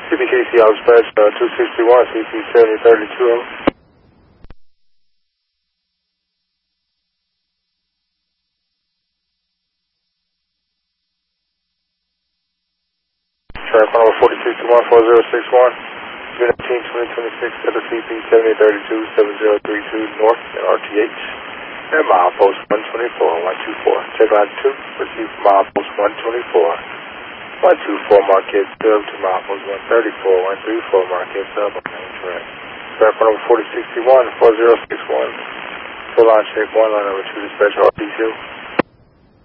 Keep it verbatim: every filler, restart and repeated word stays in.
C B K C out dispatch uh, two sixty-one, C P seventy thirty-two. Track number forty sixty-one, four zero six one. Unit team twenty twenty-six at the C P seventy thirty-two, seven zero three two North and R T H. And milepost one twenty-four, one two four. Check line two, receive milepost one twenty-four. one two four Marquette sub to milepost one thirty-four, one three four Marquette sub on main track. Track number forty sixty-one, four zero six one. Full line check one, line number two, dispatch R T two.